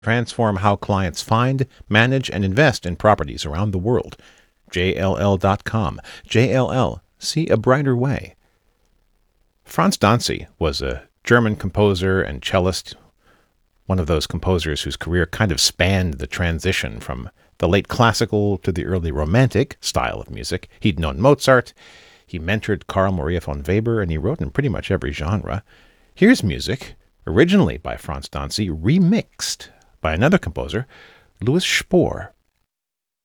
transform how clients find, manage, and invest in properties around the world. JLL.com. JLL. See a brighter way. Franz Dancy was a German composer and cellist, one of those composers whose career kind of spanned the transition from the late classical to the early romantic style of music. He'd known Mozart, he mentored Carl Maria von Weber, and he wrote in pretty much every genre. Here's music, originally by Franz Dancy, remixed by another composer, Louis Spohr.